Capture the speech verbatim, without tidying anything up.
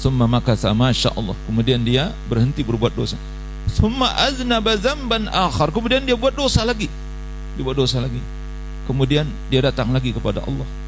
Summa makatha masya Allah. Kemudian dia berhenti berbuat dosa. Summa aznaba dzamban akhar. Kemudian dia buat dosa lagi. Dia buat dosa lagi. Kemudian dia datang lagi kepada Allah.